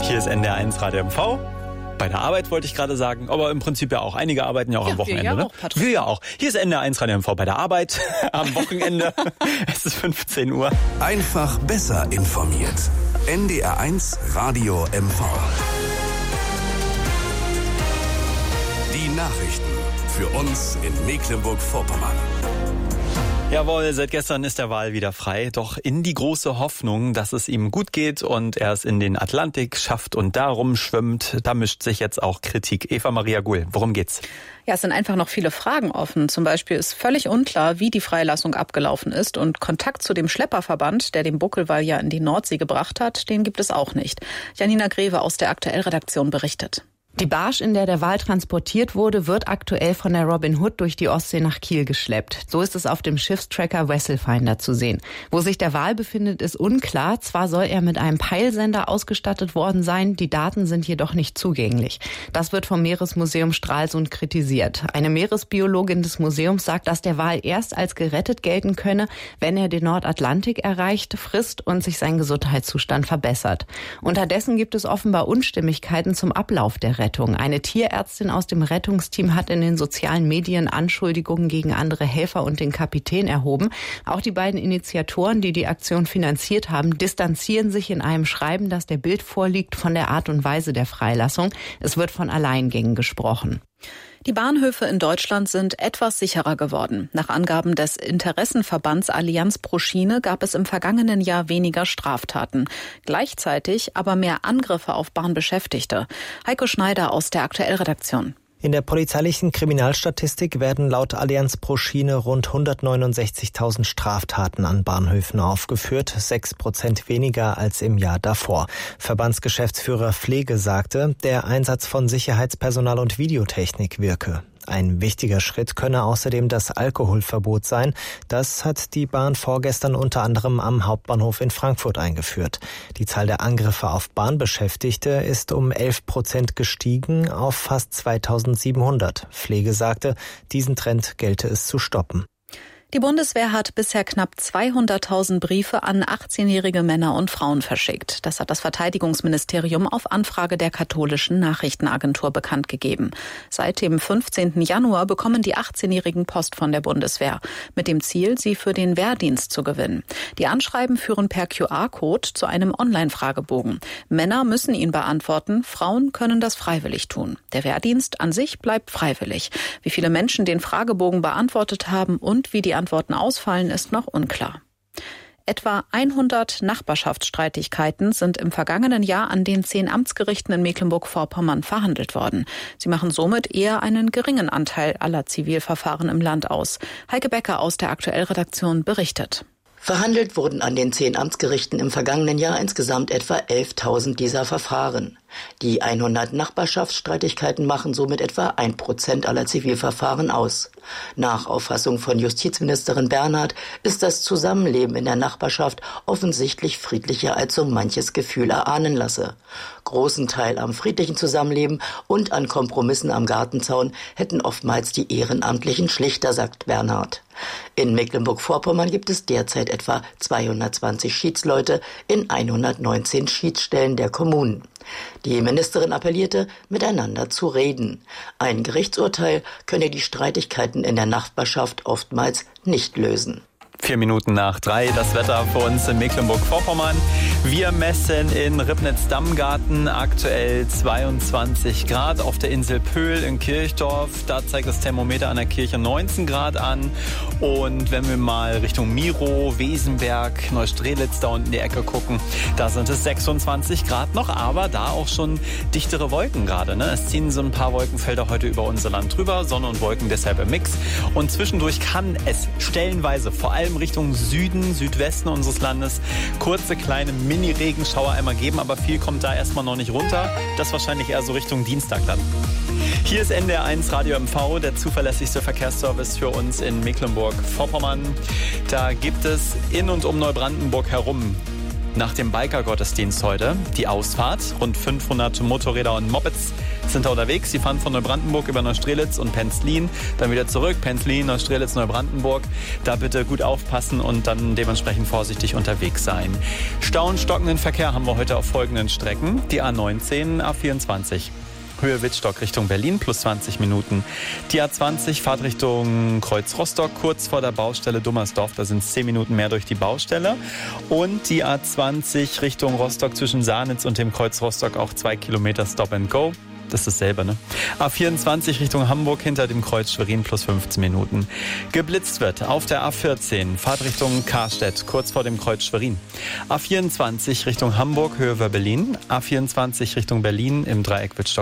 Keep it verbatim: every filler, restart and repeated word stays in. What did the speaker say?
Hier ist N D R eins Radio M V. Bei der Arbeit wollte ich gerade sagen, aber im Prinzip ja auch. Einige arbeiten ja auch ja, am Wochenende. Wir ja, ne? auch, Patrick. Wir ja auch. Hier ist N D R eins Radio M V bei der Arbeit am Wochenende. Es ist fünfzehn Uhr. Einfach besser informiert. N D R eins Radio M V. Die Nachrichten für uns in Mecklenburg-Vorpommern. Jawohl, seit gestern ist der Wal wieder frei, doch in die große Hoffnung, dass es ihm gut geht und er es in den Atlantik schafft und darum schwimmt, da mischt sich jetzt auch Kritik. Eva Maria Gull, worum geht's? Ja, es sind einfach noch viele Fragen offen. Zum Beispiel ist völlig unklar, wie die Freilassung abgelaufen ist und Kontakt zu dem Schlepperverband, der den Buckelwal ja in die Nordsee gebracht hat, den gibt es auch nicht. Janina Greve aus der Aktuell-Redaktion berichtet. Die Barge, in der der Wal transportiert wurde, wird aktuell von der Robin Hood durch die Ostsee nach Kiel geschleppt. So ist es auf dem Schiffstracker Vesselfinder zu sehen. Wo sich der Wal befindet, ist unklar. Zwar soll er mit einem Peilsender ausgestattet worden sein, die Daten sind jedoch nicht zugänglich. Das wird vom Meeresmuseum Stralsund kritisiert. Eine Meeresbiologin des Museums sagt, dass der Wal erst als gerettet gelten könne, wenn er den Nordatlantik erreicht, frisst und sich sein Gesundheitszustand verbessert. Unterdessen gibt es offenbar Unstimmigkeiten zum Ablauf der Rettung. Eine Tierärztin aus dem Rettungsteam hat in den sozialen Medien Anschuldigungen gegen andere Helfer und den Kapitän erhoben. Auch die beiden Initiatoren, die die Aktion finanziert haben, distanzieren sich in einem Schreiben, das der Bild vorliegt, von der Art und Weise der Freilassung. Es wird von Alleingängen gesprochen. Die Bahnhöfe in Deutschland sind etwas sicherer geworden. Nach Angaben des Interessenverbands Allianz pro Schiene gab es im vergangenen Jahr weniger Straftaten. Gleichzeitig aber mehr Angriffe auf Bahnbeschäftigte. Heiko Schneider aus der Aktuell-Redaktion. In der polizeilichen Kriminalstatistik werden laut Allianz pro Schiene rund hundertneunundsechzigtausend Straftaten an Bahnhöfen aufgeführt, sechs Prozent weniger als im Jahr davor. Verbandsgeschäftsführer Pflege sagte, der Einsatz von Sicherheitspersonal und Videotechnik wirke. Ein wichtiger Schritt könne außerdem das Alkoholverbot sein. Das hat die Bahn vorgestern unter anderem am Hauptbahnhof in Frankfurt eingeführt. Die Zahl der Angriffe auf Bahnbeschäftigte ist um elf Prozent gestiegen auf fast zweitausendsiebenhundert. Pflege sagte, diesen Trend gelte es zu stoppen. Die Bundeswehr hat bisher knapp zweihunderttausend Briefe an achtzehnjährige Männer und Frauen verschickt. Das hat das Verteidigungsministerium auf Anfrage der katholischen Nachrichtenagentur bekannt gegeben. Seit dem fünfzehnten Januar bekommen die achtzehnjährigen Post von der Bundeswehr, mit dem Ziel, sie für den Wehrdienst zu gewinnen. Die Anschreiben führen per Q R-Code zu einem Online-Fragebogen. Männer müssen ihn beantworten, Frauen können das freiwillig tun. Der Wehrdienst an sich bleibt freiwillig. Wie viele Menschen den Fragebogen beantwortet haben und wie die Antworten ausfallen, ist noch unklar. Etwa hundert Nachbarschaftsstreitigkeiten sind im vergangenen Jahr an den zehn Amtsgerichten in Mecklenburg-Vorpommern verhandelt worden. Sie machen somit eher einen geringen Anteil aller Zivilverfahren im Land aus. Heike Becker aus der Aktuell-Redaktion berichtet. Verhandelt wurden an den zehn Amtsgerichten im vergangenen Jahr insgesamt etwa elftausend dieser Verfahren. Die hundert Nachbarschaftsstreitigkeiten machen somit etwa ein Prozent aller Zivilverfahren aus. Nach Auffassung von Justizministerin Bernhardt ist das Zusammenleben in der Nachbarschaft offensichtlich friedlicher, als so manches Gefühl erahnen lasse. Großen Teil am friedlichen Zusammenleben und an Kompromissen am Gartenzaun hätten oftmals die ehrenamtlichen Schlichter, sagt Bernhardt. In Mecklenburg-Vorpommern gibt es derzeit etwa zweihundertzwanzig Schiedsleute in hundertneunzehn Schiedsstellen der Kommunen. Die Ministerin appellierte, miteinander zu reden. Ein Gerichtsurteil könne die Streitigkeiten in der Nachbarschaft oftmals nicht lösen. Vier Minuten nach drei, das Wetter für uns in Mecklenburg-Vorpommern. Wir messen in Ribnitz-Dammgarten aktuell zweiundzwanzig Grad. Auf der Insel Pöhl in Kirchdorf, da zeigt das Thermometer an der Kirche neunzehn Grad an. Und wenn wir mal Richtung Miro, Wesenberg, Neustrelitz da unten in die Ecke gucken, da sind es sechsundzwanzig Grad noch, aber da auch schon dichtere Wolken gerade. Ne? Es ziehen so ein paar Wolkenfelder heute über unser Land drüber, Sonne und Wolken deshalb im Mix. Und zwischendurch kann es stellenweise, vor allem Richtung Süden, Südwesten unseres Landes, kurze kleine Mini-Regenschauer einmal geben, aber viel kommt da erstmal noch nicht runter. Das wahrscheinlich eher so Richtung Dienstag dann. Hier ist N D R eins Radio M V, der zuverlässigste Verkehrsservice für uns in Mecklenburg-Vorpommern. Da gibt es in und um Neubrandenburg herum nach dem Biker-Gottesdienst heute die Ausfahrt. Rund fünfhundert Motorräder und Mopeds sind da unterwegs. Sie fahren von Neubrandenburg über Neustrelitz und Penzlin, dann wieder zurück. Penzlin, Neustrelitz, Neubrandenburg. Da bitte gut aufpassen und dann dementsprechend vorsichtig unterwegs sein. Stau und stockenden Verkehr haben wir heute auf folgenden Strecken. Die A neunzehn, A vierundzwanzig. Höhe Wittstock Richtung Berlin plus zwanzig Minuten. Die A zwanzig Fahrt Richtung Kreuz Rostock, kurz vor der Baustelle Dummersdorf. Da sind es zehn Minuten mehr durch die Baustelle. Und die A zwanzig Richtung Rostock zwischen Sahnitz und dem Kreuz Rostock auch zwei Kilometer Stop and Go. Das ist dasselbe, ne? A vierundzwanzig Richtung Hamburg hinter dem Kreuz Schwerin plus fünfzehn Minuten. Geblitzt wird auf der A vierzehn, Fahrt Richtung Karstedt, kurz vor dem Kreuz Schwerin. A vierundzwanzig Richtung Hamburg, Höhe Wörbelin. A vierundzwanzig Richtung Berlin im Dreieck Wittstock.